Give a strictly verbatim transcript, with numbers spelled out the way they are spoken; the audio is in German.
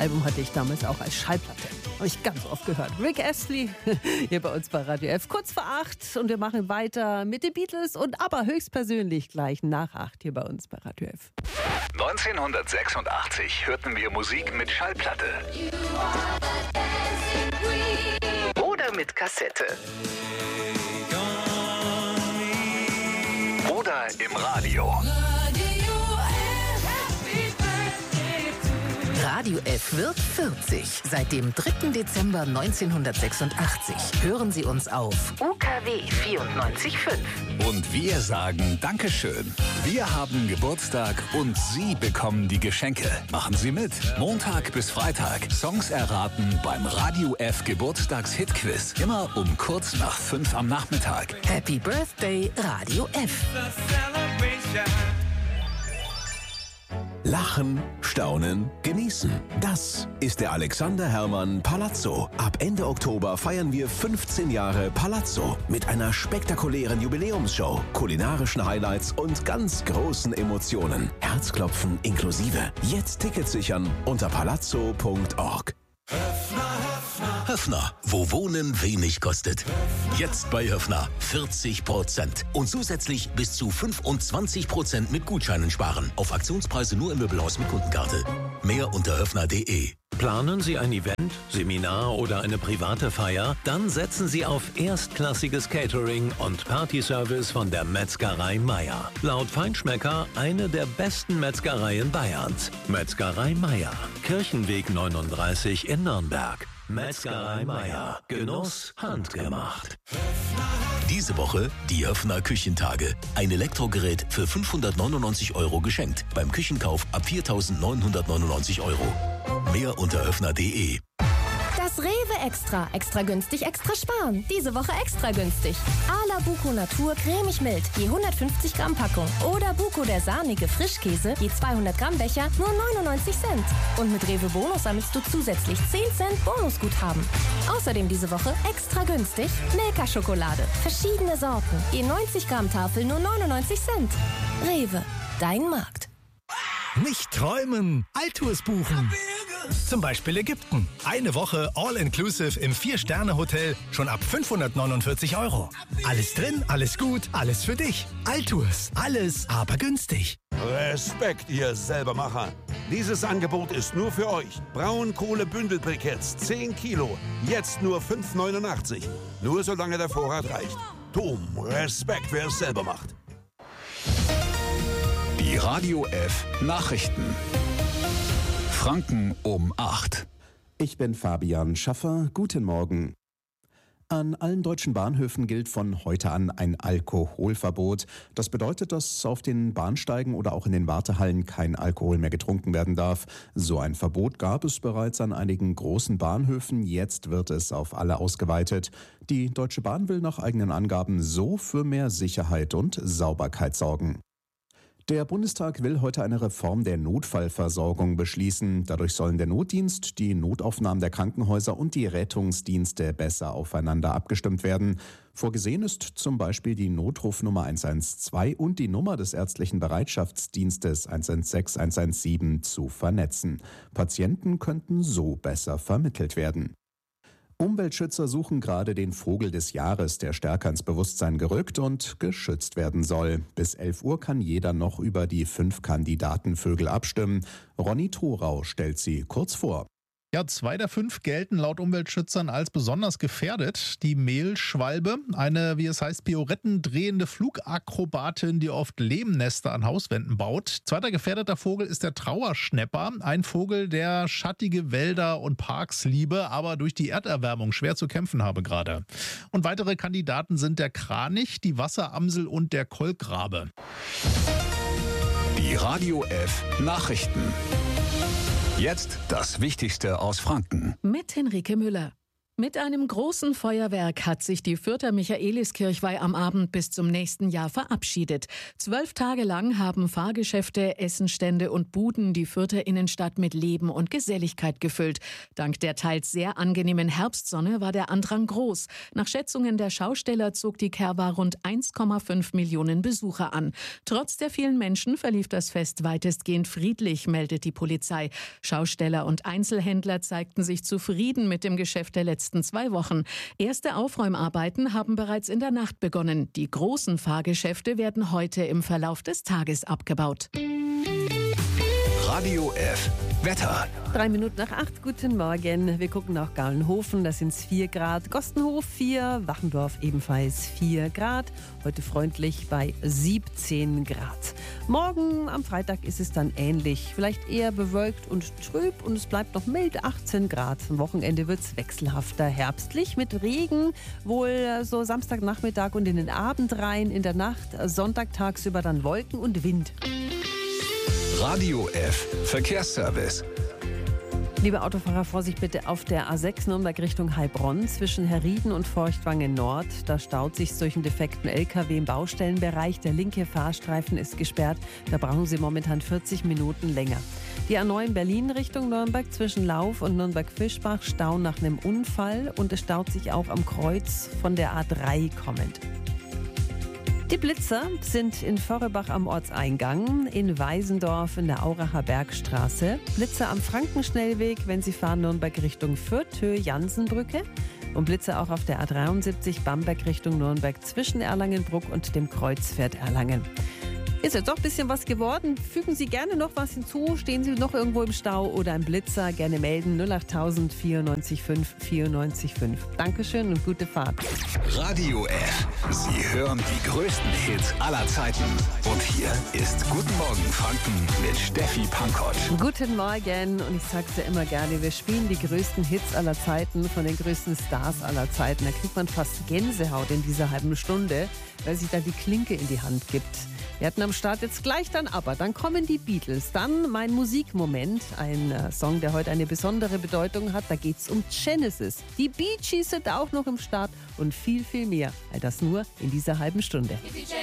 Album hatte ich damals auch als Schallplatte. Habe ich ganz oft gehört. Rick Astley hier bei uns bei Radio F. Kurz vor acht und wir machen weiter mit den Beatles und aber höchstpersönlich gleich nach acht hier bei uns bei Radio F. neunzehnhundertsechsundachtzig hörten wir Musik mit Schallplatte. Oder mit Kassette. Oder im Radio. Radio F wird vierzig. Seit dem dritten Dezember neunzehnhundertsechsundachtzig hören Sie uns auf U K W vierundneunzig Komma fünf. Und wir sagen Dankeschön. Wir haben Geburtstag und Sie bekommen die Geschenke. Machen Sie mit. Montag bis Freitag. Songs erraten beim Radio F Geburtstags-Hit-Quiz. Immer um kurz nach fünf am Nachmittag. Happy Birthday, Radio F. Lachen, staunen, genießen. Das ist der Alexander Herrmann Palazzo. Ab Ende Oktober feiern wir fünfzehn Jahre Palazzo mit einer spektakulären Jubiläumsshow, kulinarischen Highlights und ganz großen Emotionen. Herzklopfen inklusive. Jetzt Tickets sichern unter palazzo punkt org. Höffner, wo Wohnen wenig kostet. Jetzt bei Höffner vierzig Prozent. Und zusätzlich bis zu fünfundzwanzig Prozent mit Gutscheinen sparen. Auf Aktionspreise nur im Möbelhaus mit Kundenkarte. Mehr unter höffner punkt de. Planen Sie ein Event, Seminar oder eine private Feier? Dann setzen Sie auf erstklassiges Catering und Partyservice von der Metzgerei Meier. Laut Feinschmecker eine der besten Metzgereien Bayerns. Metzgerei Meier, Kirchenweg neununddreißig in Nürnberg. Metzgerei Meier. Genuss handgemacht. Diese Woche die Höffner Küchentage. Ein Elektrogerät für fünfhundertneunundneunzig Euro geschenkt. Beim Küchenkauf ab viertausendneunhundertneunundneunzig Euro. Mehr unter höffner punkt de. Das Rewe Extra. Extra günstig, extra sparen. Diese Woche extra günstig. Ala Buko Natur cremig mild, je hundertfünfzig Gramm Packung. Oder Buko der sahnige Frischkäse, je zweihundert Gramm Becher, nur neunundneunzig Cent. Und mit Rewe Bonus sammelst du zusätzlich zehn Cent Bonusguthaben. Außerdem diese Woche extra günstig Milka Schokolade. Verschiedene Sorten, je neunzig Gramm Tafel, nur neunundneunzig Cent. Rewe, dein Markt. Nicht träumen, Altours buchen. Zum Beispiel Ägypten. Eine Woche All-Inclusive im Vier-Sterne-Hotel schon ab fünfhundertneunundvierzig Euro. Alles drin, alles gut, alles für dich. Altours, alles aber günstig. Respekt, ihr Selbermacher. Dieses Angebot ist nur für euch. Braunkohle-Bündelbriketts, zehn Kilo. Jetzt nur fünf neunundachtzig. Nur solange der Vorrat reicht. Dom, Respekt, wer es selber macht. Die Radio F Nachrichten. Franken um acht. Ich bin Fabian Schaffer. Guten Morgen. An allen deutschen Bahnhöfen gilt von heute an ein Alkoholverbot. Das bedeutet, dass auf den Bahnsteigen oder auch in den Wartehallen kein Alkohol mehr getrunken werden darf. So ein Verbot gab es bereits an einigen großen Bahnhöfen. Jetzt wird es auf alle ausgeweitet. Die Deutsche Bahn will nach eigenen Angaben so für mehr Sicherheit und Sauberkeit sorgen. Der Bundestag will heute eine Reform der Notfallversorgung beschließen. Dadurch sollen der Notdienst, die Notaufnahmen der Krankenhäuser und die Rettungsdienste besser aufeinander abgestimmt werden. Vorgesehen ist zum Beispiel die Notrufnummer eins eins zwei und die Nummer des ärztlichen Bereitschaftsdienstes eins eins sechs eins eins sieben zu vernetzen. Patienten könnten so besser vermittelt werden. Umweltschützer suchen gerade den Vogel des Jahres, der stärker ins Bewusstsein gerückt und geschützt werden soll. Bis elf Uhr kann jeder noch über die fünf Kandidatenvögel abstimmen. Ronny Thorau stellt sie kurz vor. Ja, zwei der fünf gelten laut Umweltschützern als besonders gefährdet. Die Mehlschwalbe, eine, wie es heißt, pirouettendrehende Flugakrobatin, die oft Lehmnester an Hauswänden baut. Zweiter gefährdeter Vogel ist der Trauerschnäpper, ein Vogel, der schattige Wälder und Parks liebe, aber durch die Erderwärmung schwer zu kämpfen habe gerade. Und weitere Kandidaten sind der Kranich, die Wasseramsel und der Kolkrabe. Die Radio F Nachrichten. Jetzt das Wichtigste aus Franken. Mit Henrike Müller. Mit einem großen Feuerwerk hat sich die Fürther Michaeliskirchweih am Abend bis zum nächsten Jahr verabschiedet. Zwölf Tage lang haben Fahrgeschäfte, Essenstände und Buden die Fürther Innenstadt mit Leben und Geselligkeit gefüllt. Dank der teils sehr angenehmen Herbstsonne war der Andrang groß. Nach Schätzungen der Schausteller zog die Kerwa rund eins Komma fünf Millionen Besucher an. Trotz der vielen Menschen verlief das Fest weitestgehend friedlich, meldet die Polizei. Schausteller und Einzelhändler zeigten sich zufrieden mit dem Geschäft der letzten zwei Wochen. Erste Aufräumarbeiten haben bereits in der Nacht begonnen. Die großen Fahrgeschäfte werden heute im Verlauf des Tages abgebaut. Radio F. Wetter. Drei Minuten nach acht, guten Morgen. Wir gucken nach Gallenhofen, da sind es vier Grad. Gostenhof vier, Wachendorf ebenfalls vier Grad. Heute freundlich bei siebzehn Grad. Morgen am Freitag ist es dann ähnlich. Vielleicht eher bewölkt und trüb und es bleibt noch mild, achtzehn Grad. Am Wochenende wird es wechselhafter herbstlich mit Regen. Wohl so Samstagnachmittag und in den Abend rein. In der Nacht, Sonntag tagsüber dann Wolken und Wind. Radio F. Verkehrsservice. Liebe Autofahrer, Vorsicht bitte auf der A sechs Nürnberg Richtung Heilbronn zwischen Herrieden und Feuchtwangen Nord. Da staut sich durch einen defekten L K W im Baustellenbereich. Der linke Fahrstreifen ist gesperrt. Da brauchen Sie momentan vierzig Minuten länger. Die A neun Berlin Richtung Nürnberg zwischen Lauf und Nürnberg-Fischbach stauen nach einem Unfall. Und es staut sich auch am Kreuz von der A drei kommend. Die Blitzer sind in Vorrebach am Ortseingang, in Weisendorf in der Auracher Bergstraße, Blitzer am Frankenschnellweg, wenn Sie fahren Nürnberg Richtung Fürth, Höhe Jansenbrücke und Blitzer auch auf der A dreiundsiebzig Bamberg Richtung Nürnberg zwischen Erlangenbruck und dem Kreuzviertel Erlangen. Ist jetzt doch ein bisschen was geworden. Fügen Sie gerne noch was hinzu. Stehen Sie noch irgendwo im Stau oder im Blitzer, gerne melden null acht tausend vierundneunzig fünf vierundneunzig fünf. Dankeschön und gute Fahrt. Radio F. Sie hören die größten Hits aller Zeiten. Und hier ist Guten Morgen Franken mit Steffi Pankott. Guten Morgen und ich sag's ja immer gerne, wir spielen die größten Hits aller Zeiten von den größten Stars aller Zeiten. Da kriegt man fast Gänsehaut in dieser halben Stunde, weil sich da die Klinke in die Hand gibt. Wir hatten am Start jetzt gleich dann aber, dann kommen die Beatles, dann mein Musikmoment, ein äh, Song, der heute eine besondere Bedeutung hat, da geht's um Genesis. Die Bee Gees sind auch noch im Start und viel, viel mehr. All das nur in dieser halben Stunde.